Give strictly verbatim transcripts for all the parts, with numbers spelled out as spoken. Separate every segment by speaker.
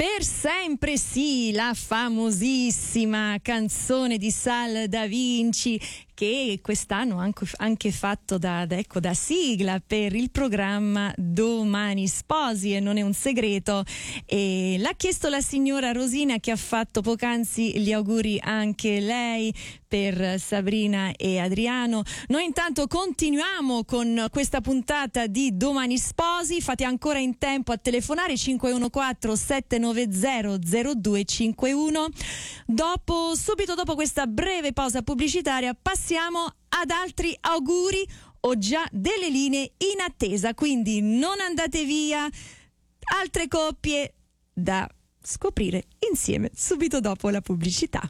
Speaker 1: Per sempre sì, la famosissima canzone di Sal Da Vinci, che quest'anno ha anche, anche fatto da, da, ecco, da sigla per il programma Domani Sposi, e non è un segreto. E l'ha chiesto la signora Rosina, che ha fatto poc'anzi gli auguri anche lei per Sabrina e Adriano. Noi intanto continuiamo con questa puntata di Domani Sposi. Fate ancora in tempo a telefonare cinque uno quattro sette nove zero zero due cinque uno. Dopo, subito dopo questa breve pausa pubblicitaria, passiamo ad altri auguri. Ho già delle linee in attesa, quindi non andate via. Altre coppie da scoprire insieme subito dopo la pubblicità.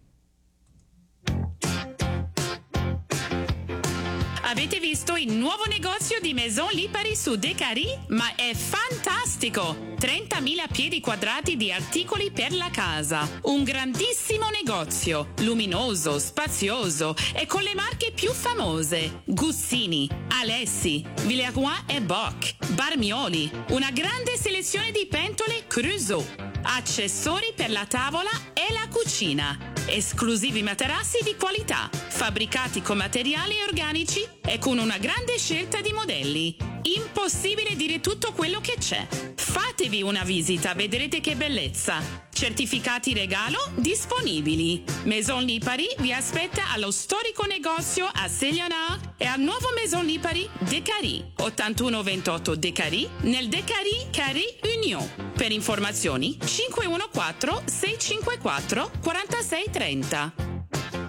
Speaker 2: Avete visto il nuovo negozio di Maison Lipari su Decari? Ma è fantastico! trentamila piedi quadrati di articoli per la casa. Un grandissimo negozio, luminoso, spazioso e con le marche più famose: Gussini, Alessi, Villeroy e Boch, Barmioli. Una grande selezione di pentole Creusot, accessori per la tavola e la cucina. Esclusivi materassi di qualità, fabbricati con materiali organici e con una grande scelta di modelli. Impossibile dire tutto quello che c'è. Fatevi una visita, vedrete che bellezza. Certificati regalo disponibili. Maison Lipari vi aspetta allo storico negozio a Seglionard e al nuovo Maison Lipari Decari, ottantuno ventotto Decari, nel Decari Carré Union. Per informazioni cinque uno quattro sei cinque quattro quattro sei tre zero.